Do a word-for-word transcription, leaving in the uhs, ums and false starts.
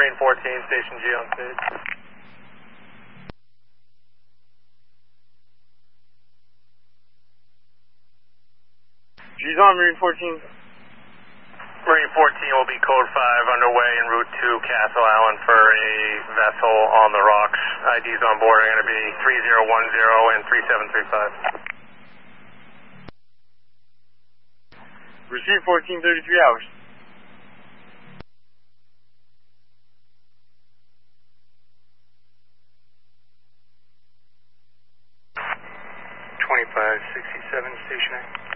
Marine fourteen, Station G on stage. G's on Marine fourteen. Marine fourteen will be code five underway en route to Castle Island for a vessel on the rocks. I Ds on board are going to be three zero one zero and three seven three five. Receive fourteen thirty-three hours. twenty-five sixty-seven, Station A.